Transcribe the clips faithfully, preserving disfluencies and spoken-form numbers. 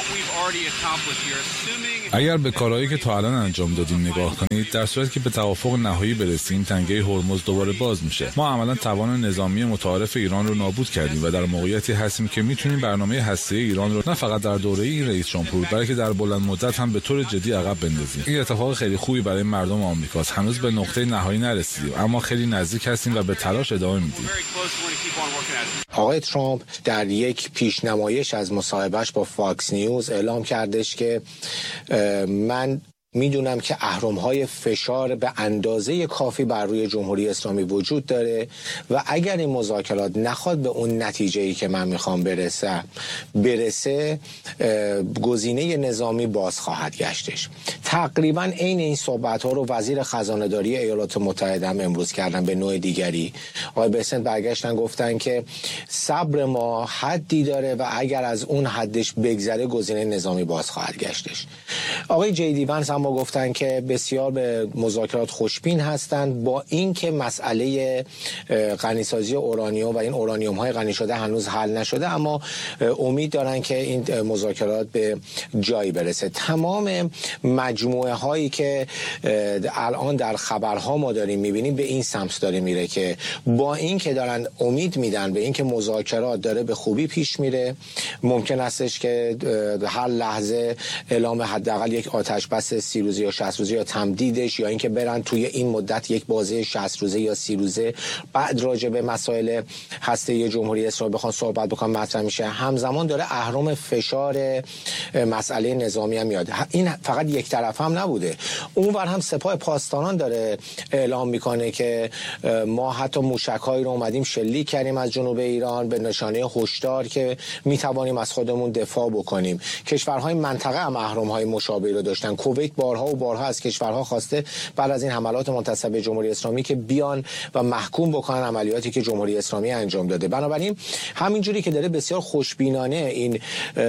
اگر به کارهایی که تا الان انجام دادیم نگاه کنید، در صورتی که به توافق نهایی برسیم تنگه هرمز دوباره باز میشه. ما عملا توان نظامی متعارف ایران رو نابود کردیم و در موقعیتی هستیم که میتونیم برنامه هسته‌ای ایران رو نه فقط در دوره این رئیس جمهور بلکه در بلند مدت هم به طور جدی عقب بندازیم. این اتفاق خیلی خوبی برای مردم آمریکاست. هنوز به نقطه نهایی نرسیدیم اما خیلی نزدیک هستیم و به تلاش ادامه میدیم. آقای ترامپ در یک پیشنمایش از مصاحبهش با فاکس نیوز اعلام کردش که من میدونم که اهرم‌های فشار به اندازه کافی بر روی جمهوری اسلامی وجود داره و اگر این مذاکرات نخواد به اون نتیجه‌ای که من میخوام برسه برسه گزینه نظامی باز خواهد گشتش. تقریبا عین این صحبت‌ها رو وزیر خزانه‌داری ایالات متحده هم امروز کردن به نوع دیگری. آقای بسنت برگشتن گفتن که صبر ما حدی داره و اگر از اون حدش بگذره گزینه نظامی باز خواهد گشتش. آقای جی دی وانس هم ما گفتن که بسیار به مذاکرات خوشبین هستند با اینکه مسئله غنیسازی اورانیوم و این اورانیوم های غنی شده هنوز حل نشده، اما امید دارن که این مذاکرات به جایی برسه. تمام مجموعه هایی که الان در خبرها ما داریم میبینیم به این سمت داره میره که با اینکه دارن امید میدن به اینکه مذاکرات داره به خوبی پیش میره، ممکن استش که هر لحظه اعلام حداقل یک آتش بس سی روزه یا شصت روزه یا تمدیدش یا اینکه برن توی این مدت یک بازه شصت روزه یا سی روزه بعد راجع به مسائل هسته جمهوری اسلامی بخوان صحبت بکنن مطرح میشه. همزمان داره اهرم فشار مسئله نظامی هم میاد. این فقط یک طرف هم نبوده، اونور هم سپاه پاسداران داره اعلام میکنه که ما حتی موشک‌هایی رو اومدیم شلیک کردیم از جنوب ایران به نشانه هشدار که میتوانیم از خودمون دفاع بکنیم. کشورهای منطقه هم اهرم‌های مشابهی رو داشتن. کویت بارها و بارها از کشورها خواسته بعد از این حملات منتصب به جمهوری اسلامی که بیان و محکوم بکنن عملیاتی که جمهوری اسلامی انجام داده. بنابراین همینجوری که داره بسیار خوشبینانه این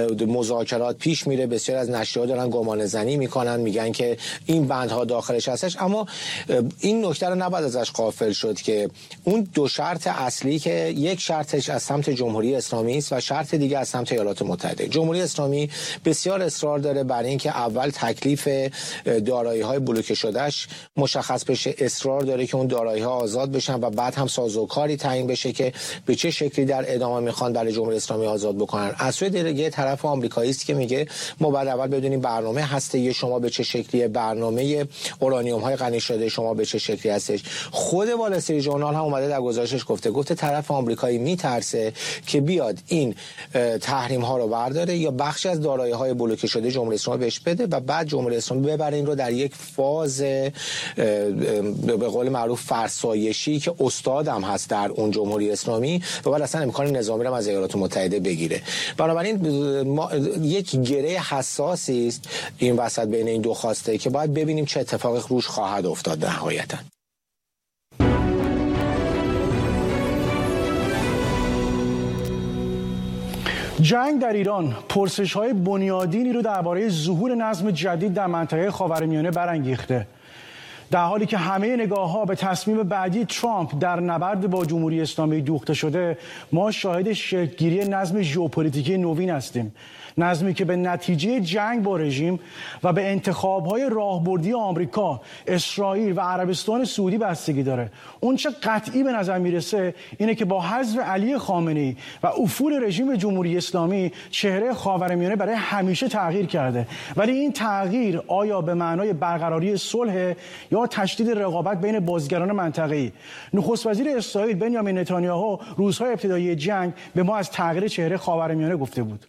مذاکرات پیش میره، بسیار از نشریه‌ها دارن گمانه‌زنی میکنن، میگن که این بندها داخلش هستش، اما این نکته رو نباید ازش غافل شد که اون دو شرط اصلی که یک شرطش از سمت جمهوری اسلامی است و شرط دیگه از سمت ایالات متحده. جمهوری اسلامی بسیار اصرار داره بر اینکه اول تکلیف دارایی‌های بلوکه شدهش مشخص بشه، اصرار داره که اون دارایی‌ها آزاد بشن و بعد هم سازوکاری تعیین بشه که به چه شکلی در ادامه میخوان برای جمهوری اسلامی آزاد بکنن. از سوی دیگه طرف آمریکایی است که میگه ما بعد اول بدونیم برنامه هسته‌ای شما به چه شکلیه، برنامه اورانیوم‌های غنی شده شما به چه شکلی هستش. خود وال استریت ژورنال هم اومده در گزارشش گفته گفته طرف آمریکایی میترسه که بیاد این تحریم‌ها رو برداره یا بخشی از دارایی‌های بلوکه شده جمهوری اسلامی بهش بده و بعد جمهوری اسلامی ببره این رو در یک فاز به قول معروف فرسایشی که استادم هست در اون جمهوری اسلامی و بعد اصلا امکان نظامی رو از ایالات متحده بگیره. بنابراین ما یک گره حساسی است این وسط بین این دو خواسته که باید ببینیم چه اتفاقی روش خواهد افتاد نهایتاً. جنگ در ایران پرسش‌های بنیادینی رو درباره ظهور نظم جدید در منطقه خاورمیانه برانگیخته. در حالی که همه نگاه‌ها به تصمیم بعدی ترامپ در نبرد با جمهوری اسلامی دوخته شده، ما شاهد شکل‌گیری نظم ژئوپلیتیکی نوین هستیم. نظمی که به نتیجه جنگ با رژیم و به انتخاب‌های راهبردی آمریکا، اسرائیل و عربستان سعودی بستگی داره. اون چه قطعی به نظر میرسه اینه که با حذف علی خامنه‌ای و افول رژیم جمهوری اسلامی چهره خاورمیانه برای همیشه تغییر کرده. ولی این تغییر آیا به معنای برقراری صلح یا تشدید رقابت بین بازیگران منطقه‌ای؟ نخست وزیر اسرائیل بنیامین نتانیاهو روزهای ابتدایی جنگ به ما از تغییر چهره خاورمیانه گفته بود.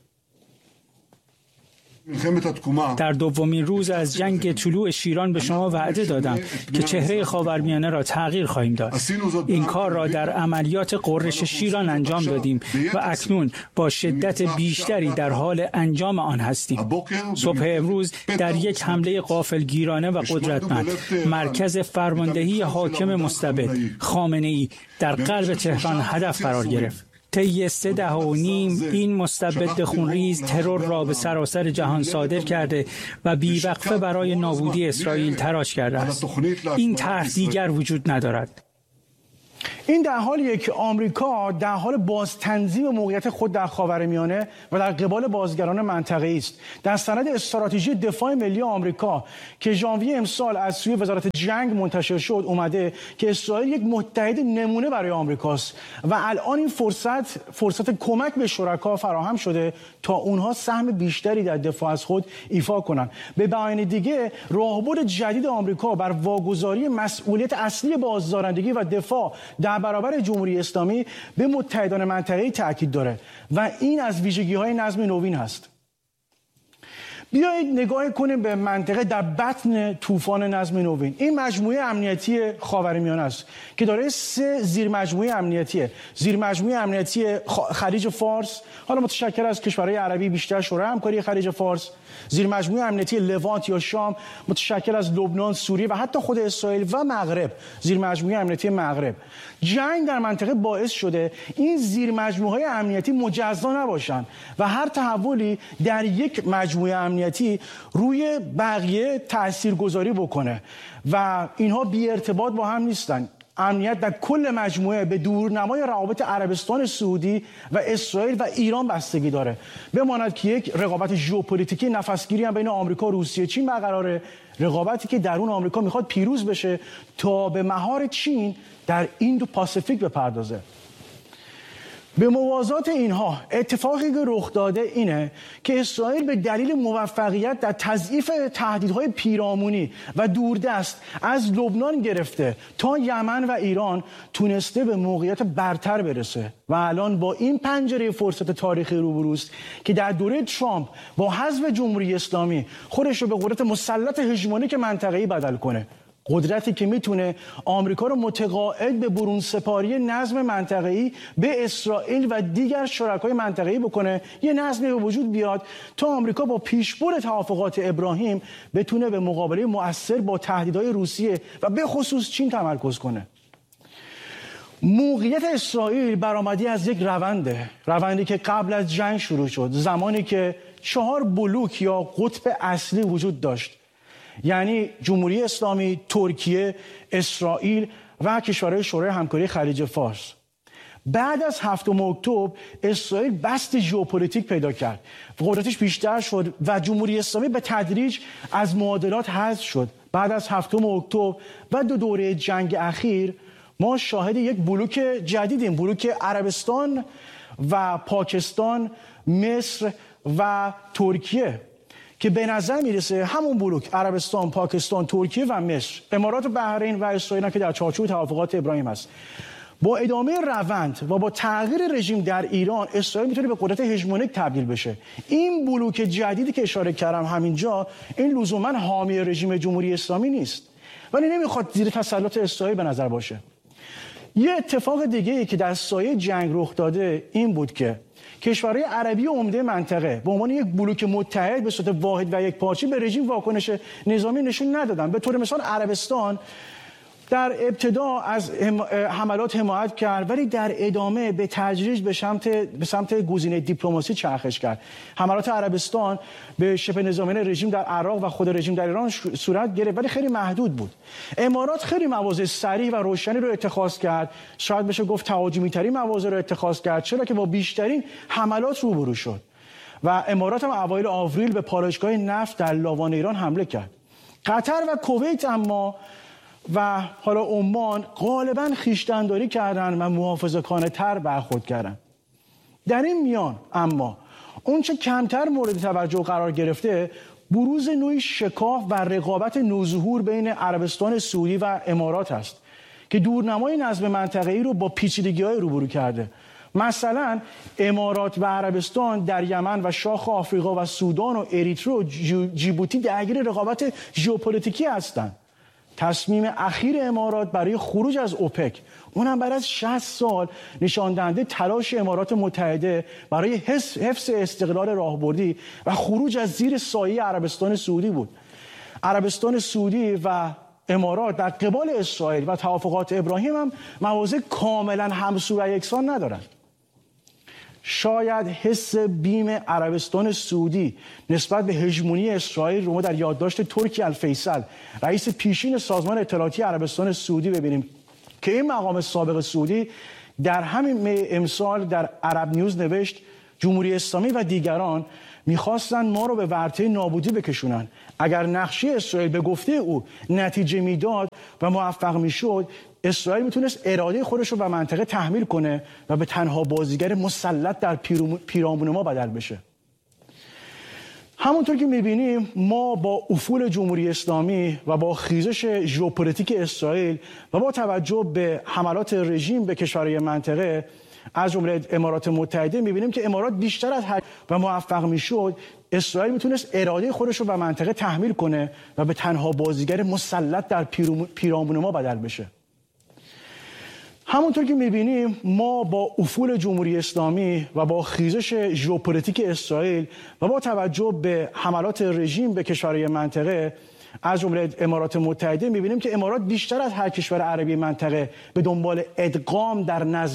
در دومین روز از جنگ طلوع شیران به شما وعده دادم که چهره خاورمیانه را تغییر خواهیم داد. این کار را در عملیات غرش شیران انجام دادیم و اکنون با شدت بیشتری در حال انجام آن هستیم. صبح امروز در یک حمله غافلگیرانه و قدرتمند مرکز فرماندهی حاکم مستبد خامنه‌ای در قلب تهران هدف قرار گرفت. طی سه دهه و نیم این مستبد خونریز ترور را به سراسر جهان صادر کرده و بیوقفه برای نابودی اسرائیل تلاش کرده است. این طرح دیگر وجود ندارد. این در حالیه که آمریکا در حال باز تنظیم موقعیت خود در خاورمیانه و در قبال بازیگران منطقه‌ای است. در سند استراتژی دفاع ملی آمریکا که ژانویه امسال از سوی وزارت جنگ منتشر شد اومده که اسرائیل یک متحد نمونه برای آمریکاست و الان این فرصت فرصت کمک به شرکا فراهم شده تا اونها سهم بیشتری در دفاع از خود ایفا کنند. به بیان دیگه راهبرد جدید آمریکا بر واگذاری مسئولیت اصلی بازدارندگی و دفاع در برابر جمهوری اسلامی به متحدان منطقه‌ای تاکید داره و این از ویژگی‌های نظم نوین هست. بیایید نگاه کنیم به منطقه در بطن طوفان نظم نوین. این مجموعه امنیتی خاورمیانه است که داره سه زیر مجموعه امنیتیه. زیر مجموعه امنیتی خلیج فارس، حالا متشکل از کشورهای عربی بیشتر شورای همکاری خلیج فارس، زیر مجموعه امنیتی لوانت یا شام متشکل از لبنان، سوریه و حتی خود اسرائیل و مغرب، زیر مجموعه امنیتی مغرب. جنگ در منطقه باعث شده این زیر مجموعه امنیتی مجزا نباشن و هر تحولی در یک مجموعه امنیتی روی بقیه تاثیرگذاری بکنه و اینها بی ارتباط با هم نیستن. امنیت در کل مجموعه به دورنمای روابط عربستان سعودی و اسرائیل و ایران بستگی داره. بماند که یک رقابت ژئوپلیتیکی نفسگیری هم بین آمریکا، روسیه، چین برقراره، رقابتی که درون آمریکا میخواد پیروز بشه تا به مهار چین در ایندو پاسیفیک بپردازه. به موازات اینها اتفاقی که رخ داده اینه که اسرائیل به دلیل موفقیت در تضعیف تهدیدهای پیرامونی و دوردست از لبنان گرفته تا یمن و ایران تونسته به موقعیت برتر برسه و الان با این پنجره فرصت تاریخی روبروست که در دوره ترامپ با حذف جمهوری اسلامی خودش رو به قدرت مسلط هژمونیک منطقه‌ای بدل کنه. قدرتی که میتونه آمریکا رو متقاعد به برون سپاری نظم منطقه‌ای به اسرائیل و دیگر شرکای منطقه‌ای بکنه، یه نظمی به وجود بیاد تا آمریکا با پیشبرد توافقات ابراهیم بتونه به مقابله مؤثر با تهدیدهای روسیه و به خصوص چین تمرکز کنه. موقعیت اسرائیل برآمدی از یک رونده، روندی که قبل از جنگ شروع شد، زمانی که چهار بلوک یا قطب اصلی وجود داشت، یعنی جمهوری اسلامی، ترکیه، اسرائیل و کشورهای شورای همکاری خلیج فارس. بعد از هفتم اکتبر اسرائیل بست ژئوپلیتیک پیدا کرد، قدرتش بیشتر شد و جمهوری اسلامی به تدریج از معادلات حذف شد. بعد از هفتم اکتبر و دو دوره جنگ اخیر ما شاهد یک بلوک جدیدیم، بلوک عربستان و پاکستان، مصر و ترکیه که به نظر میرسه همون بلوک عربستان، پاکستان، ترکیه و مصر، امارات و بحرین و اسرائیل که در چارچوب توافقات ابراهیم است. با ادامه روند و با تغییر رژیم در ایران اسرائیل میتونه به قدرت هژمونیک تبدیل بشه. این بلوک جدیدی که اشاره کردم همینجا این لزوما حامی رژیم جمهوری اسلامی نیست، ولی نمیخواد زیر تسلط اسرائیل به نظر باشه. یه اتفاق دیگه ای که در سایه جنگ رخ داده این بود که کشورهای عربی عمده منطقه به عنوان یک بلوک متحد به صورت واحد و یک پارچه به رژیم واکنش نظامی نشون ندادن. به طور مثال عربستان در ابتدا از حملات حمایت کرد ولی در ادامه به تدریج به سمت به سمت گزینه دیپلماسی چرخش کرد. حملات عربستان به شبه نظامیان رژیم در عراق و خود رژیم در ایران صورت گرفت ولی خیلی محدود بود. امارات خیلی مواضع سریع و روشنی رو اتخاذ کرد، شاید بشه گفت تهاجمی ترین مواضع رو اتخاذ کرد، چرا که با بیشترین حملات روبرو شد و امارات هم اوایل آوریل به پالایشگاه نفت در لاوان ایران حمله کرد. قطر و کویت اما و حالا عمان غالباً خویشتن‌داری کردن و محافظه‌کانه‌تر برخورد کردن. در این میان اما اونچه کمتر مورد توجه قرار گرفته بروز نوعی شکاف و رقابت نوظهور بین عربستان سعودی و امارات است که دورنمای نظم منطقه‌ای رو با پیچیدگی‌های روبرو کرده. مثلا امارات و عربستان در یمن و شاخ آفریقا و سودان و اریتره و جیبوتی درگیر رقابت ژئوپلیتیکی هستند. تصمیم اخیر امارات برای خروج از اوپک، اونم بعد از شصت سال، نشان دهنده تلاش امارات متحده برای حفظ استقلال راهبردی و خروج از زیر سایه عربستان سعودی بود. عربستان سعودی و امارات در قبال اسرائیل و توافقات ابراهیم هم مواضع کاملا همسو و یکسان ندارند. شاید حس بیم عربستان سعودی نسبت به هژمونی اسرائیل رو ما در یادداشت ترکی الفیصل، رئیس پیشین سازمان اطلاعاتی عربستان سعودی ببینیم که این مقام سابق سعودی در همین امسال در عرب نیوز نوشت جمهوری اسلامی و دیگران میخواستن ما رو به ورطه نابودی بکشونن. اگر نقشه اسرائیل به گفته او نتیجه میداد و موفق میشد، اسرائیل میتونست اراده خودش رو به منطقه تحمیل کنه و به تنها بازیگر مسلط در پیرامون ما بدل بشه. همونطور که میبینیم ما با افول جمهوری اسلامی و با خیزش ژئوپلیتیک اسرائیل و با توجه به حملات رژیم به کشورهای منطقه از جمله امارات متحده میبینیم که امارات بیشتر از حد و موفق میشد، اسرائیل میتونست اراده خودش رو به منطقه تحمیل کنه و به تنها بازیگر مسلط در پیرامون ما بدل بشه. همونطور که میبینیم ما با افول جمهوری اسلامی و با خیزش ژئوپلیتیک اسرائیل و با توجه به حملات رژیم به کشورهای منطقه از جمله امارات متحده میبینیم که امارات بیشتر از هر کشور عربی منطقه به دنبال ادغام در نظم